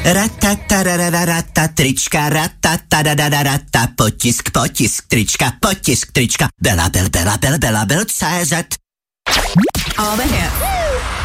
Ratatarararata, trička, ratatarararata, potisk, trička, Belabel, CZ. All the hits.